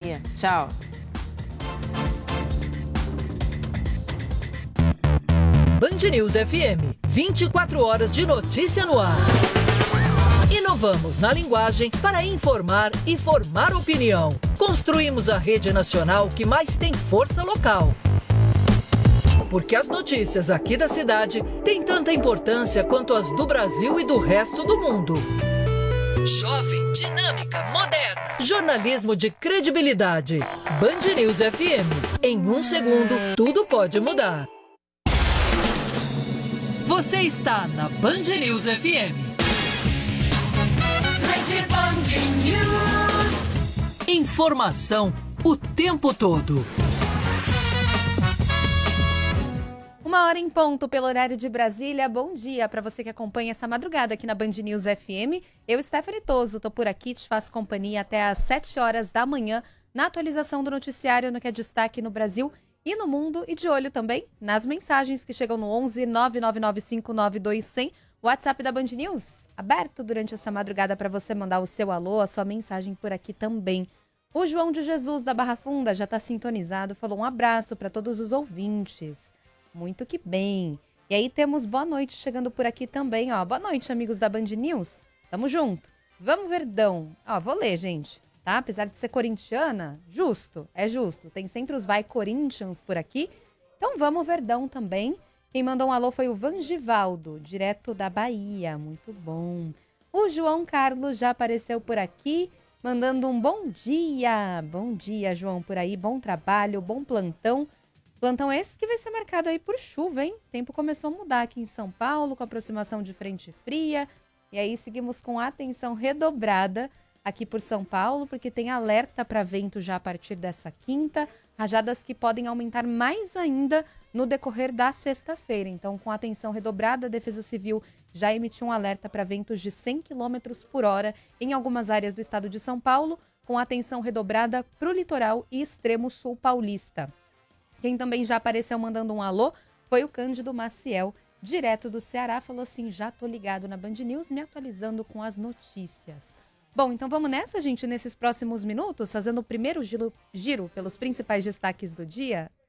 companhia. Tchau. Band News FM, 24 horas de notícia no ar. Inovamos na linguagem para informar e formar opinião. Construímos a rede nacional que mais tem força local. Porque as notícias aqui da cidade têm tanta importância quanto as do Brasil e do resto do mundo. Jovem, dinâmica, moderna. Jornalismo de credibilidade. Band News FM. Em 1 segundo, tudo pode mudar. Você está na Band News FM. Rede Band News. Informação o tempo todo. 1h em ponto pelo horário de Brasília. Bom dia para você que acompanha essa madrugada aqui na Band News FM. Eu, Stephanie Toso, tô por aqui, te faço companhia até às 7 horas da manhã na atualização do noticiário no que é destaque no Brasil e no mundo, e de olho também nas mensagens que chegam no 11 999592100, WhatsApp da Band News, aberto durante essa madrugada para você mandar o seu alô, a sua mensagem por aqui também. O João de Jesus da Barra Funda já está sintonizado, falou um abraço para todos os ouvintes. Muito que bem. E aí temos boa noite chegando por aqui também, ó. Boa noite, amigos da Band News. Tamo junto. Vamos, Verdão. Ó, vou ler, gente. Tá? Apesar de ser corintiana, justo, é justo. Tem sempre os Vai Corinthians por aqui. Então vamos, Verdão também. Quem mandou um alô foi o Vangivaldo, direto da Bahia. Muito bom. O João Carlos já apareceu por aqui, mandando um bom dia. Bom dia, João, por aí. Bom trabalho, bom plantão. Plantão esse que vai ser marcado aí por chuva, hein? O tempo começou a mudar aqui em São Paulo, com a aproximação de frente fria. E aí seguimos com atenção redobrada aqui por São Paulo, porque tem alerta para vento já a partir dessa quinta. Rajadas que podem aumentar mais ainda no decorrer da sexta-feira. Então, com atenção redobrada, a Defesa Civil já emitiu um alerta para ventos de 100 km por hora em algumas áreas do estado de São Paulo, com atenção redobrada para o litoral e extremo sul paulista. Quem também já apareceu mandando um alô foi o Cândido Maciel, direto do Ceará. Falou assim, já tô ligado na Band News, me atualizando com as notícias. Bom, então vamos nessa, gente, nesses próximos minutos, fazendo o primeiro giro pelos principais destaques do dia.